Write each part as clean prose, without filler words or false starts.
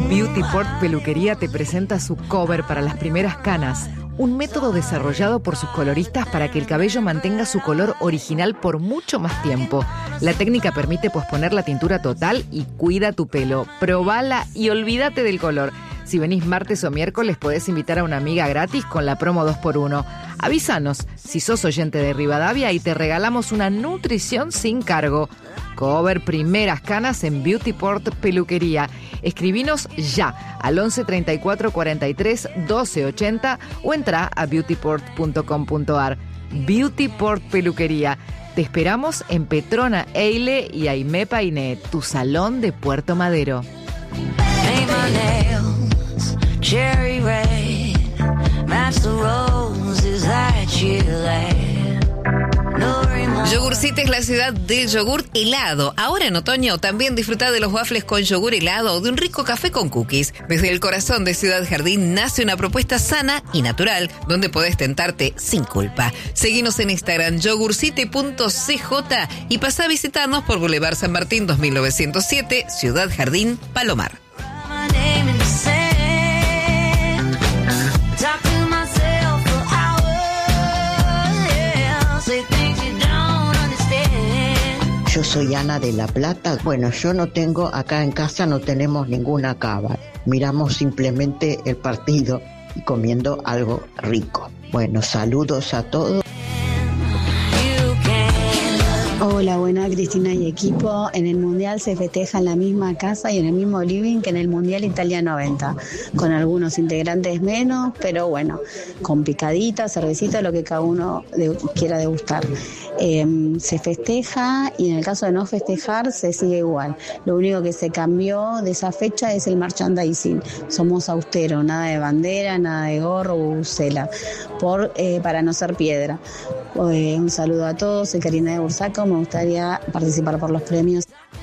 Beauty Port Peluquería te presenta su cover para las primeras canas, un método desarrollado por sus coloristas para que el cabello mantenga su color original por mucho más tiempo. La técnica permite posponer la tintura total y cuida tu pelo. Probala y olvídate del color. Si venís martes o miércoles podés invitar a una amiga gratis con la promo 2x1. Avísanos si sos oyente de Rivadavia y te regalamos una nutrición sin cargo. Cover primeras canas en Beauty Port Peluquería. Escribinos ya al 11 34 43 12 80 o entra a beautyport.com.ar. Beauty Port Peluquería. Te esperamos en Petrona Eile y Aimé Painé, tu salón de Puerto Madero. Cherry red, match the roses that you laid. Yogurcita es la ciudad del yogurt helado. Ahora en otoño también disfruta de los waffles con yogur helado o de un rico café con cookies. Desde el corazón de Ciudad Jardín nace una propuesta sana y natural donde podés tentarte sin culpa. Seguinos en Instagram yogurcite.cj y pasá a visitarnos por Boulevard San Martín 2907, Ciudad Jardín, Palomar. Yo soy Ana de La Plata. Bueno, yo no tengo, acá en casa no tenemos ninguna cava. Miramos simplemente el partido y comiendo algo rico. Bueno, saludos a todos. Hola, buena Cristina y equipo. En el Mundial se festeja en la misma casa y en el mismo living que en el Mundial Italia 90, con algunos integrantes menos, pero bueno, con picadita, cervecita, lo que cada uno quiera degustar. Se festeja y en el caso de no festejar se sigue igual. Lo único que se cambió de esa fecha es el merchandising. Somos austeros, nada de bandera, nada de gorro o bucela, para no ser piedra. Un saludo a todos, soy Karina de Bursaco, me gustaría participar por los premios.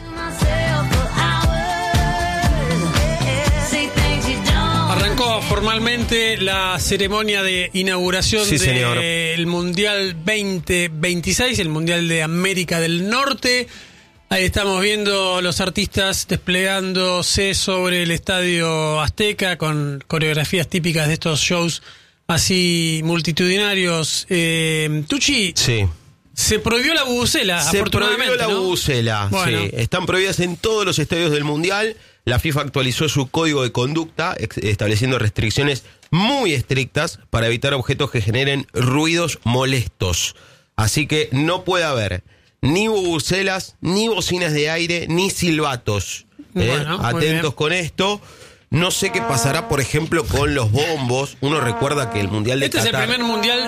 Arrancó formalmente la ceremonia de inauguración del Mundial 2026, el Mundial de América del Norte. Ahí estamos viendo los artistas desplegándose sobre el Estadio Azteca con coreografías típicas de estos shows así multitudinarios. Tucci, sí. Se prohibió la bubucela, afortunadamente. Se prohibió la bubucela, bueno. Sí. Están prohibidas en todos los estadios del Mundial. La FIFA actualizó su código de conducta, estableciendo restricciones muy estrictas para evitar objetos que generen ruidos molestos. Así que no puede haber ni bubucelas, ni bocinas de aire, ni silbatos. Bueno, atentos con esto. No sé qué pasará, por ejemplo, con los bombos. Uno recuerda que el Mundial de Qatar... Este es el primer Mundial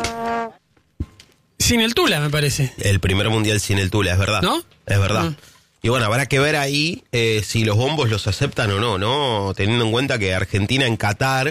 sin el Tula, me parece. El primer Mundial sin el Tula, es verdad. ¿No? Es verdad. Y bueno, habrá que ver ahí si los bombos los aceptan o no, ¿no? Teniendo en cuenta que Argentina en Qatar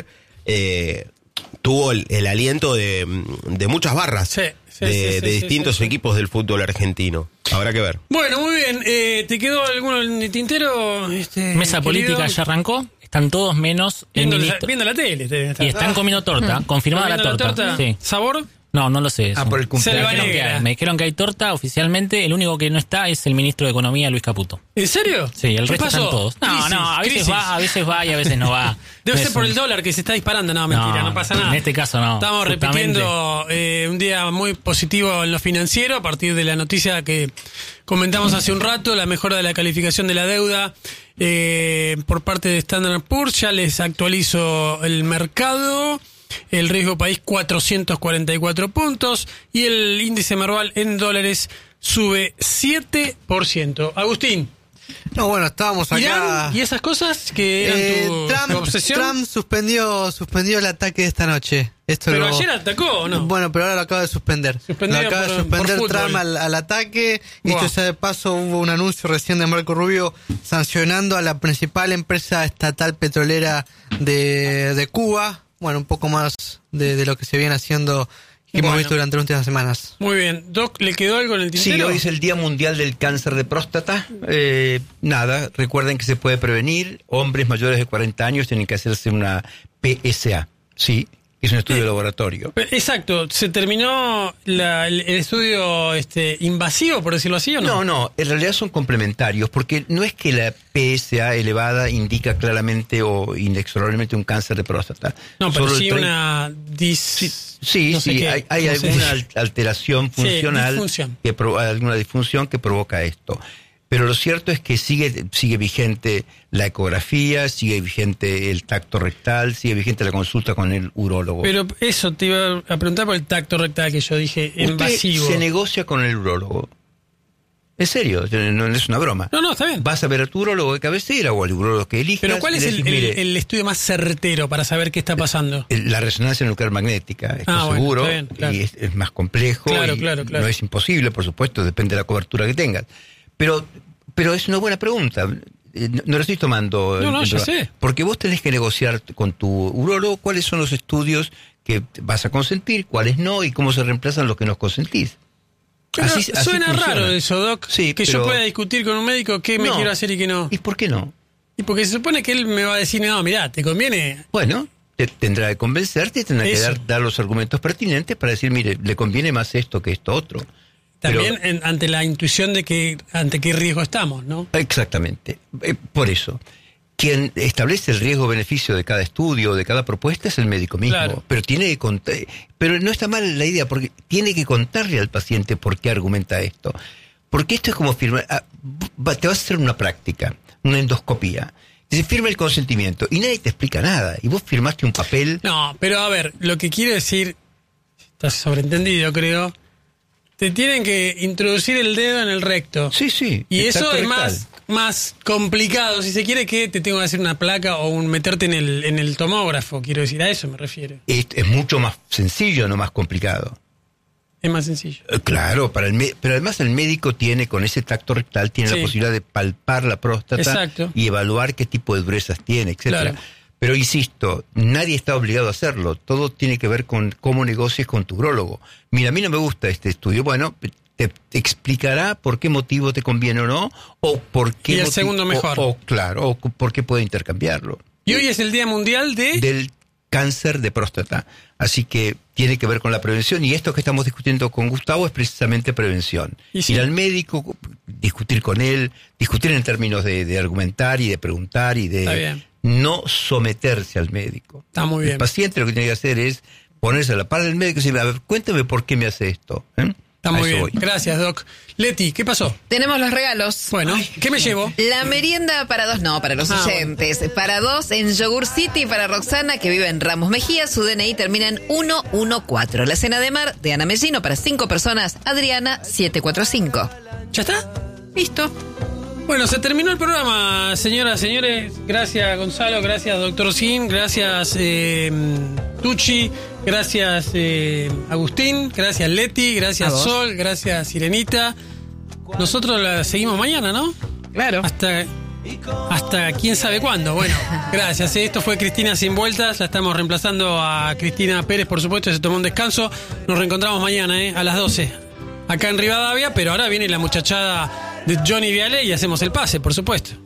tuvo el aliento de muchas barras. Sí. De distintos equipos del fútbol argentino. Habrá que ver. Bueno, muy bien. ¿Te quedó alguno en el tintero? Mesa política ya arrancó. Están todos menos el ministro. Viendo la tele. Y están comiendo torta. Confirmada la torta. Sí. ¿Sabor? No, no lo sé. Eso. Por el cumpleaños. Me dijeron que hay torta oficialmente. El único que no está es el ministro de Economía, Luis Caputo. ¿En serio? Sí, el resto están todos. A veces va y a veces no va. Debe ser por el dólar que se está disparando. No, mentira, no pasa nada. En este caso no. Estamos repitiendo un día muy positivo en lo financiero a partir de la noticia que comentamos hace un rato, la mejora de la calificación de la deuda por parte de Standard & Poor's. Ya les actualizo el mercado. El riesgo país 444 puntos y el índice Merval en dólares sube 7%. Agustín. No, bueno, estábamos acá. ¿Irán y esas cosas que eran tu obsesión? Trump suspendió el ataque de esta noche. Pero ayer atacó, ¿o no? Bueno, pero ahora lo acaba de suspender. Lo acaba de suspender Trump al ataque. Y dicho sea de paso, hubo un anuncio recién de Marco Rubio sancionando a la principal empresa estatal petrolera de Cuba. Bueno, un poco más de lo que se viene haciendo y hemos visto durante las últimas semanas. Muy bien. Doc, ¿le quedó algo en el tintero? Sí, hoy es el Día Mundial del Cáncer de Próstata. Nada, recuerden que se puede prevenir. Hombres mayores de 40 años tienen que hacerse una PSA. Sí, que es un estudio de laboratorio. Exacto, ¿se terminó el estudio invasivo, por decirlo así, o no? No, en realidad son complementarios, porque no es que la PSA elevada indica claramente o inexorablemente un cáncer de próstata. No, pero solo sí una hay alguna alteración funcional, alguna disfunción que provoca esto. Pero lo cierto es que sigue vigente la ecografía, sigue vigente el tacto rectal, sigue vigente la consulta con el urólogo. Pero eso te iba a preguntar por el tacto rectal que yo dije, invasivo. Usted se negocia con el urólogo. En serio, no es una broma. No, está bien. Vas a ver a tu urólogo de cabecera o al urólogo que elijas. Pero ¿cuál es el estudio más certero para saber qué está pasando? La resonancia nuclear magnética, esto seguro, bueno, bien, claro. Y es más complejo. Claro. No es imposible, por supuesto, depende de la cobertura que tengas. Pero es una buena pregunta. No lo estoy tomando. No, ya sé. Porque vos tenés que negociar con tu urólogo cuáles son los estudios que vas a consentir, cuáles no, y cómo se reemplazan los que no consentís. Pero así suena raro eso, Doc. Sí, que yo pueda discutir con un médico qué me quiero hacer y qué no. ¿Y por qué no? Y porque se supone que él me va a decir, no, mirá, ¿te conviene? Bueno, tendrá que convencerte y tendrá que dar los argumentos pertinentes para decir, mire, le conviene más esto que esto otro. También ante la intuición de que ante qué riesgo estamos, ¿no? Exactamente. Por eso, quien establece el riesgo-beneficio de cada estudio, de cada propuesta, es el médico mismo. Claro. Pero tiene que contar, pero no está mal la idea, porque tiene que contarle al paciente por qué argumenta esto. Porque esto es como firmar, te vas a hacer una práctica, una endoscopía. Se firma el consentimiento y nadie te explica nada. Y vos firmaste un papel. No, pero a ver, lo que quiero decir, estás sobreentendido, creo. Te tienen que introducir el dedo en el recto. Sí. Y eso es más complicado, si se quiere, que te tengo que hacer una placa o meterte en el tomógrafo, quiero decir, a eso me refiero. Es mucho más sencillo, no más complicado. Es más sencillo. Claro, pero además el médico tiene, con ese tacto rectal, tiene la posibilidad de palpar la próstata y evaluar qué tipo de durezas tiene, etcétera. Claro. Pero insisto, nadie está obligado a hacerlo. Todo tiene que ver con cómo negocies con tu urólogo. Mira, a mí no me gusta este estudio. Bueno, te explicará por qué motivo te conviene o no, o por qué. Y el segundo mejor. O por qué puede intercambiarlo. Y hoy es el Día Mundial del Cáncer de Próstata. Así que tiene que ver con la prevención. Y esto que estamos discutiendo con Gustavo es precisamente prevención. Ir al médico, discutir con él, discutir en términos de argumentar y de preguntar y de. Está bien. No someterse al médico. Está muy bien. El paciente lo que tiene que hacer es ponerse a la par del médico y decir, a ver, cuéntame por qué me hace esto. Está muy bien. Gracias, Doc. Leti, ¿qué pasó? Tenemos los regalos. Bueno, ¿qué me llevo? La merienda para dos, para los oyentes. Bueno. Para dos en Yogur City, para Roxana, que vive en Ramos Mejía. Su DNI termina en 114. La cena de mar de Ana Mellino para 5 personas. Adriana, 745. ¿Ya está? Listo. Bueno, se terminó el programa, señoras, señores. Gracias, Gonzalo. Gracias, doctor Sin. Gracias, Tucci. Gracias, Agustín. Gracias, Leti. Gracias, Sol. Gracias, Sirenita. Nosotros la seguimos mañana, ¿no? Claro. Hasta quién sabe cuándo. Bueno, gracias. Esto fue Cristina Sin Vueltas. La estamos reemplazando a Cristina Pérez, por supuesto. Se tomó un descanso. Nos reencontramos mañana, a las 12. Acá en Rivadavia, pero ahora viene la muchachada de Johnny Viale y hacemos el pase, por supuesto.